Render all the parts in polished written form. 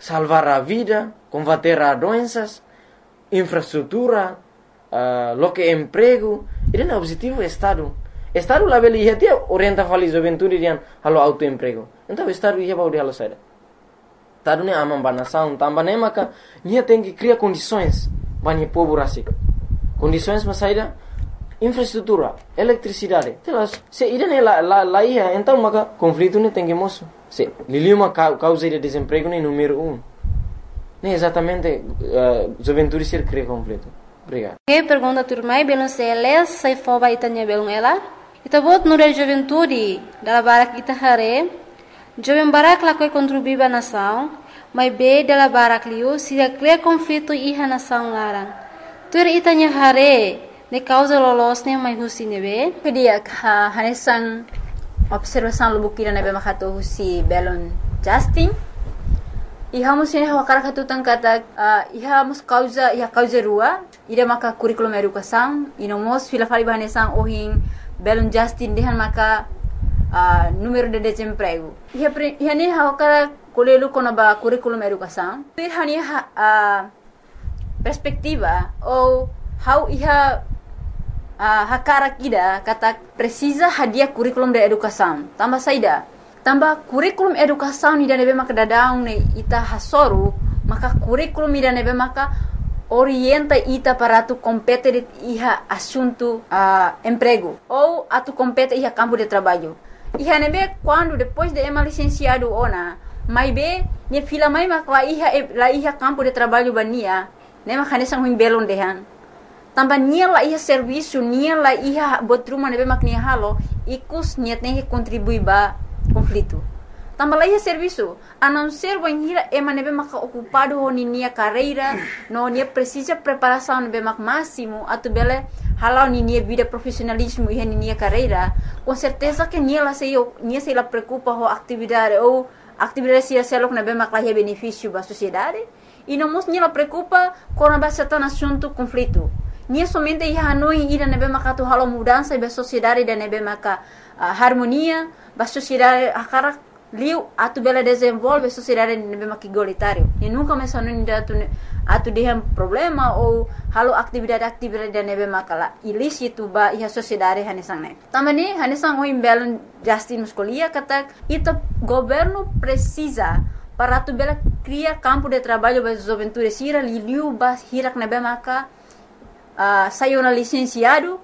salvar a vida, combater as doenças, infraestrutura, lo que emprego. Ele não é objetivo do Estado. O Estado lá ele ia ter orienta a juventude dian halo autoemprego. Então o Estado ia bauri halo saída. Estado nem ama a nação, também nem maka, nia tem que criar condições para o povo assim. Condições para saída, infraestrutura, eletricidade. Se ele nem lá ia, então maka conflito nem tem que moço. Se lili uma causa de desemprego nem número 1. Nem exatamente juventude ser cria conflito. Obrigado. Que pergunta turmai belum seles sai foba itanya belum ela. Ita bot nure juventude dala barak ita hare. Jovem barak la koi contribuir ba nação, mas be dala barak liu se cria conflito iha nação larang. Tur itanya hare ne causa lolos ne mai husi nebe. Pedia hanesan observação lubukira nebe makato husi belon Justin. Ihamos ini hawakara katutang kata ihamos causa rua ida maka curriculum educação inomos fila fali bahanesan ohin belon Justin dehan maka número de desemprego iha ni hawakara kolelu kona ba curriculum educação ihani perspectiva ou how iha hakara kida kata precisa hadia curriculum de educação tambah saida tambah kurikulum educação ni nebe maka dadaung ne ita hasoru maka kurikulum ni nebe maka orienta ita para tu compete iha assunto emprego ou atu compete iha campo de trabalho iha nebe quando depois de ema licenciado ona mai be ne fila mai maka la iha campo de trabalho bania ne maka nesang huim belon dehan tambah nia la iha serviço nia la iha botruma nebe maka nia halo ikus nia tem que contribuir ba conflito. Tambah lagi serviço. A não ser banhira ema nebe maka ocupado ho nia carreira, no nia precisa preparação nebe mak máximo, atu bele halau nia vida profissionalismo e nia carreira, com certeza que nia se la preocupa ho atividade ou atividade se selok nebe mak la benefício ba sociedade, e não mos nia la preocupa com a base assunto conflito. Nia somente ia hanoi ida nebe maka tu halau mudança e ba sociedade da nebe maka harmonia, ba sociedade akara liu atu bela desenvolve sociedade nebe maka igualitário. E nunca mais hanoi atu dehem problema ou halau atividade da nebe maka la ilícito ba iha sociedade hanesang ne. Tamani hanesang oi belon Justin Muscolia kata ita governo precisa para atu bela criar campo de trabalho ba juventude sira liu ba hirak nebe maka saiu na licenciada,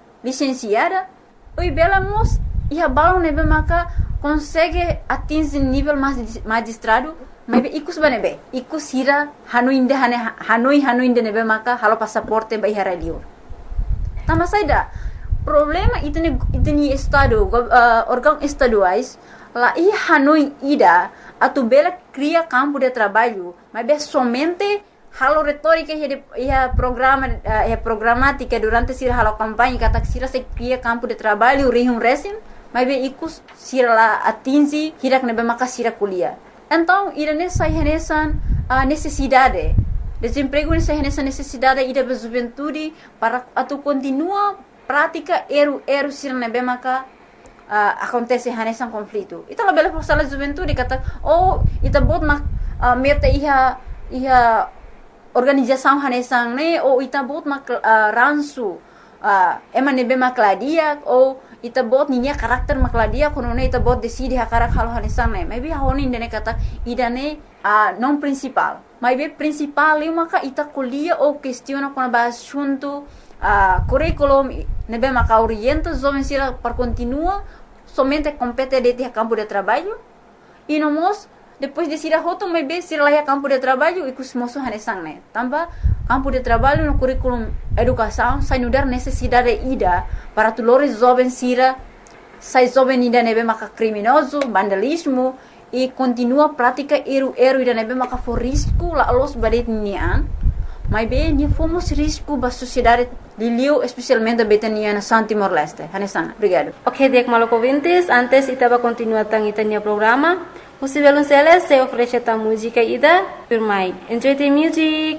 oi bela mos iha balon nebe maka consegue atingir nível magistrado, mas ikus banebe, ikus hira hanoi de nebe maka halo passaporte ba iha radio. Tama saida problema itni estado órgão estaduais lá iha hanoi ida atu bela cria campo de trabalho, mas be somente halo retórica ia programática durante sira halo campanha kata sira se cria campo de trabalho rihum resim mas be ikus sira la atingi hirak nebe maka sira kuliah. Então irane sai hanesan necessidade desemprego nessa necessidade ida be juventude para atu continua prática eru sira nebe maka acontece hanesan conflito. Ita la bela sala juventude kata ita bot mak meta iha organização hanesang ne ou ita bot mak ransu ema nebe makladia ou ita bot ninya karakter makladia kono ne ita bot decide hakarak halo hanesang ne maybe honi ndene kata idane non principal maybe principal eu maka ita kuliah ou questiona kono ba assunto curriculum nebe maka orienta jovem sira para continua somente compete de campo de trabalho e nomos depois de sira hoto mai be sira lá campo de trabalho e cusmoso hanesang ne tambah campo de trabalho no curriculum educação sai nudar necessidade ida para tulores jovens sira sai jovem ida nebe maka criminoso vandalismo e continua prática eru ida nebe maka for risco la los badet nian mai be ni fomos risco ba sociedade liliu especialmente betania na Timor Leste hanesang obrigado. Ok, dek maloko ouvintes, antes itaba continuar tang itania programa. Os violoncelos se oferecem a música ida por mai. Enjoy the music.